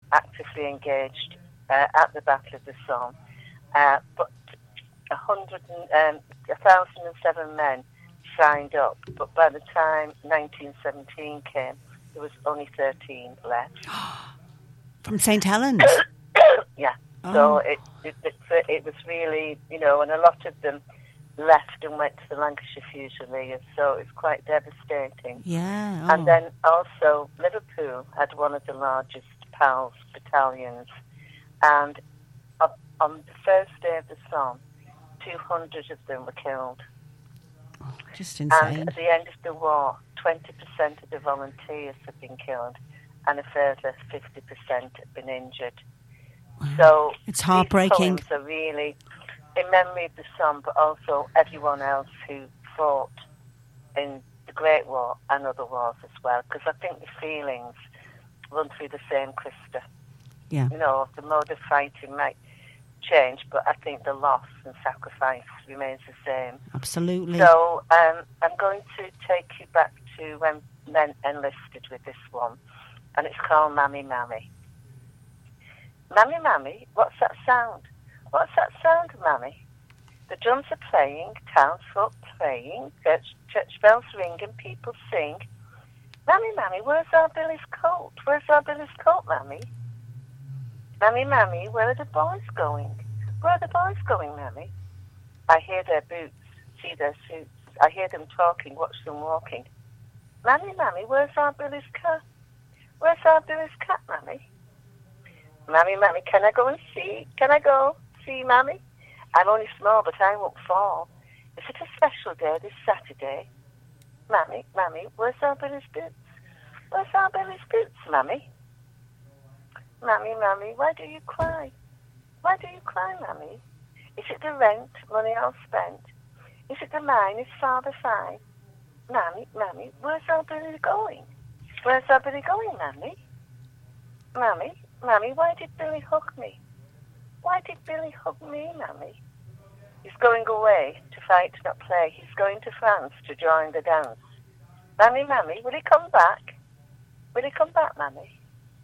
actively engaged at the Battle of the Somme, but 1,007 men signed up. But by the time 1917 came, there was only 13 left. From St. Helens? Yeah. Oh. So it was really, and a lot of them left and went to the Lancashire Fusiliers, so it was quite devastating. Yeah. And then also Liverpool had one of the largest PALS battalions, and on the first day of the Somme, 200 of them were killed. Just insane. And at the end of the war, 20% of the volunteers had been killed, and a further 50% had been injured. Wow. So it's heartbreaking. These poems are really in memory of the Somme, but also everyone else who fought in the Great War and other wars as well, because I think the feelings run through the same crista. Yeah. The mode of fighting might change, but I think the loss and sacrifice remains the same. Absolutely. So I'm going to take you back to when men enlisted with this one, and it's called Mammy Mammy. Mammy Mammy, what's that sound? What's that sound, Mammy? The drums are playing, townsfolk playing, church bells ring and people sing. Mammy Mammy, where's our Billy's coat? Where's our Billy's coat, Mammy? Mammy Mammy, where are the boys going? Where are the boys going, Mammy? I hear their boots, see their suits. I hear them talking, watch them walking. Mammy Mammy, where's our Billy's cat? Where's our Billy's cat, Mammy? Mammy Mammy, can I go and see? Can I go see, Mammy? I'm only small, but I won't fall. Is it a special day this Saturday? Mammy, Mammy, where's our Billy's boots? Where's our Billy's boots, Mammy? Mammy, Mammy, why do you cry? Why do you cry, Mammy? Is it the rent, money all spent? Is it the mine, is father fine? Mammy, Mammy, where's our Billy going? Where's our Billy going, Mammy? Mammy, Mammy, why did Billy hug me? Why did Billy hug me, Mammy? He's going away to fight, not play. He's going to France to join the dance. Mammy, Mammy, will he come back? Will he come back, Mammy?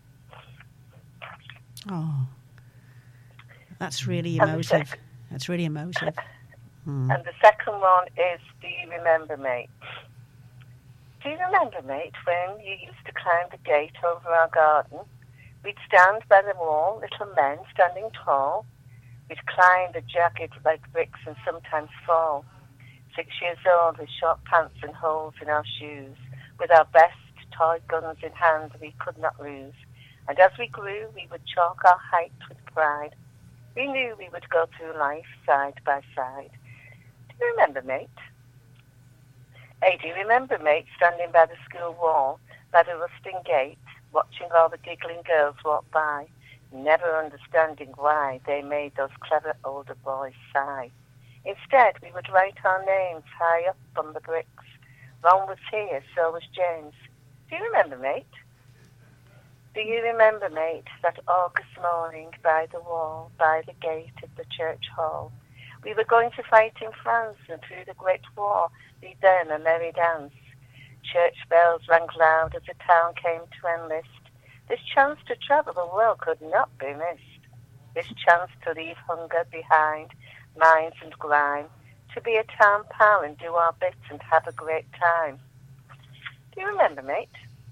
Oh, that's really emotive. That's really emotive. And the second one is, do you remember, mate? Do you remember, mate, when you used to climb the gate over our garden? We'd stand by the wall, little men standing tall. We'd climb the jagged like bricks and sometimes fall. 6 years old with short pants and holes in our shoes, with our best toy guns in hand we could not lose. And as we grew, we would chalk our height with pride. We knew we would go through life side by side. Do you remember, mate? Hey, do you remember, mate, standing by the school wall, by the rusting gate, watching all the giggling girls walk by, never understanding why they made those clever older boys sigh. Instead, we would write our names high up on the bricks. Ron was here, so was James. Do you remember, mate? Do you remember, mate, that August morning by the wall, by the gate of the church hall? We were going to fight in France, and through the Great War, lead them a merry dance. Church bells rang loud as the town came to enlist. This chance to travel the world could not be missed. This chance to leave hunger behind, mines and grime, to be a town pal and do our bit and have a great time. Do you remember, mate?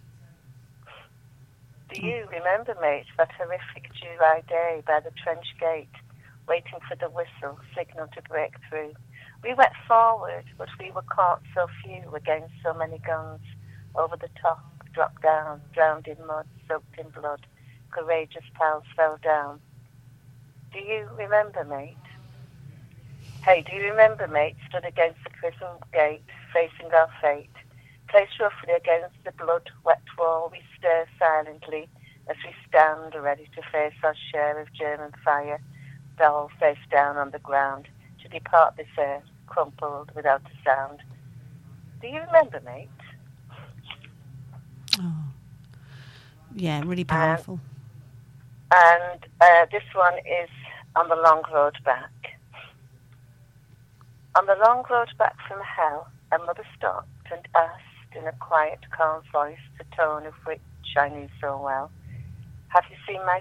Do you remember, mate, that horrific July day by the trench gate, waiting for the whistle, signal to break through? We went forward, but we were caught so few against so many guns. Over the top, dropped down, drowned in mud, soaked in blood. Courageous pals fell down. Do you remember, mate? Hey, do you remember, mate, stood against the prison gate, facing our fate? Placed roughly against the blood-wet wall, we stare silently as we stand ready to face our share of German fire, dull face down on the ground, to depart this earth, crumpled without a sound. Do you remember, mate? Oh, yeah, really powerful. And this one is On the Long Road Back. On the long road back from hell, a mother stopped and asked in a quiet, calm voice, the tone of which I knew so well, "Have you seen my